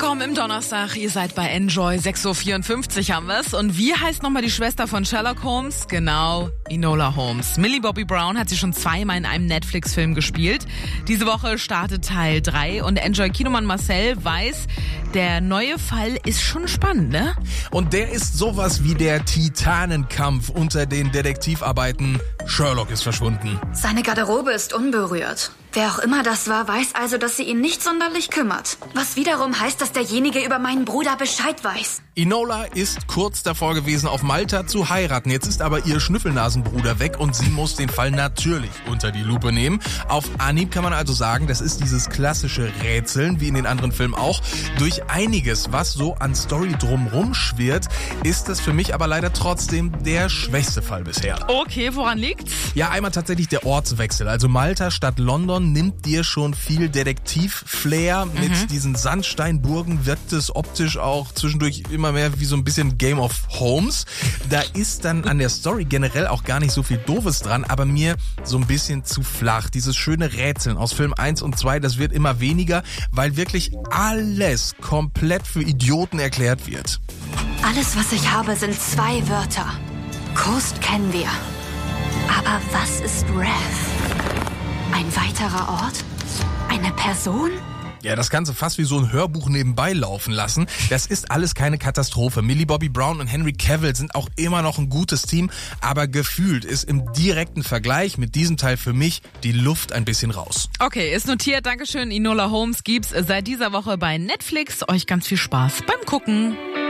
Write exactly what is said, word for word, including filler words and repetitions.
angekommen im Donnerstag. Ihr seid bei Enjoy. sechs Uhr vierundfünfzig haben wir's. Und wie heißt nochmal die Schwester von Sherlock Holmes? Genau, Enola Holmes. Millie Bobby Brown hat sie schon zweimal in einem Netflix-Film gespielt. Diese Woche startet Teil drei und Enjoy-Kinomann Marcel weiß, der neue Fall ist schon spannend, ne? Und der ist sowas wie der Titanenkampf unter den Detektivarbeiten. Sherlock ist verschwunden. Seine Garderobe ist unberührt. Wer auch immer das war, weiß also, dass sie ihn nicht sonderlich kümmert. Was wiederum heißt, dass derjenige über meinen Bruder Bescheid weiß. Enola ist kurz davor gewesen, auf Malta zu heiraten. Jetzt ist aber ihr Schnüffelnasenbruder weg und sie muss den Fall natürlich unter die Lupe nehmen. Auf Anhieb kann man also sagen, das ist dieses klassische Rätseln, wie in den anderen Filmen auch. Durch einiges, was so an Story drumrum schwirrt, ist das für mich aber leider trotzdem der schwächste Fall bisher. Okay, woran liegt's? Ja, einmal tatsächlich der Ortswechsel. Also Malta statt London nimmt dir schon viel Detektiv-Flair. Mhm. Mit diesen Sandsteinburgen wirkt es optisch auch zwischendurch immer mehr wie so ein bisschen Game of Holmes. Da ist dann an der Story generell auch gar nicht so viel Doofes dran, aber mir so ein bisschen zu flach. Dieses schöne Rätseln aus Film eins und zwei, das wird immer weniger, weil wirklich alles komplett für Idioten erklärt wird. Alles, was ich habe, sind zwei Wörter. Coast kennen wir. Aber was ist Wrath? Ein weiterer Ort? Eine Person? Ja, das Ganze fast wie so ein Hörbuch nebenbei laufen lassen. Das ist alles keine Katastrophe. Millie Bobby Brown und Henry Cavill sind auch immer noch ein gutes Team, aber gefühlt ist im direkten Vergleich mit diesem Teil für mich die Luft ein bisschen raus. Okay, ist notiert. Dankeschön. Enola Holmes gibt's seit dieser Woche bei Netflix. Euch ganz viel Spaß beim Gucken.